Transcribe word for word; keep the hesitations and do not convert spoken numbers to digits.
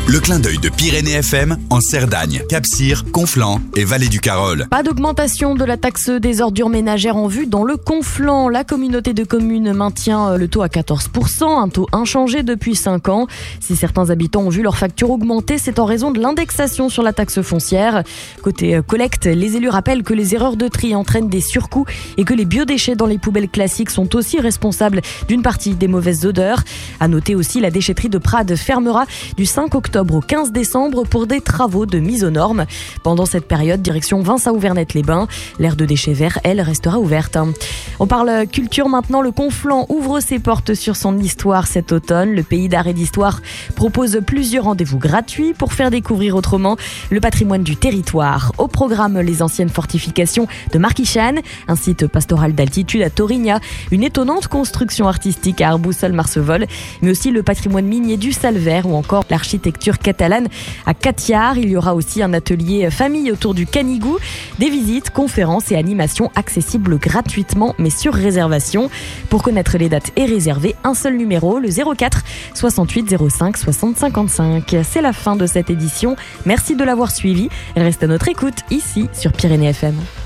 Le clin d'œil de Pyrénées F M en Cerdagne, Cap-Cyr, Conflans et Vallée du Carol. Pas d'augmentation de la taxe des ordures ménagères en vue dans le Conflans. La communauté de communes maintient le taux à quatorze pour cent, un taux inchangé depuis cinq ans. Si certains habitants ont vu leur facture augmenter, c'est en raison de l'indexation sur la taxe foncière. Côté collecte, les élus rappellent que les erreurs de tri entraînent des surcoûts et que les biodéchets dans les poubelles classiques sont aussi responsables d'une partie des mauvaises odeurs. À noter aussi, la déchetterie de Prades fermera du cinq octobre au quinze décembre pour des travaux de mise aux normes. Pendant cette période, direction Vinça-Auvernette-les-Bains. L'aire de déchets verts, elle, restera ouverte. On parle culture maintenant. Le Conflans ouvre ses portes sur son histoire cet automne. Le Pays d'art et d'histoire propose plusieurs rendez-vous gratuits pour faire découvrir autrement le patrimoine du territoire. Au programme, les anciennes fortifications de Marquichane, un site pastoral d'altitude à Torigna, une étonnante construction artistique à Arbousol-Marcevol, mais aussi le patrimoine minier du Salvert ou encore l'architecture catalane à Catiard. Il y aura aussi un atelier famille autour du Canigou, des visites, conférences et animations accessibles gratuitement mais sur réservation. Pour connaître les dates et réserver, un seul numéro, le zéro quatre soixante-huit zéro cinq soixante cinquante-cinq. C'est la fin de cette édition. Merci de l'avoir suivi. Reste à notre écoute ici sur Pyrénées F M.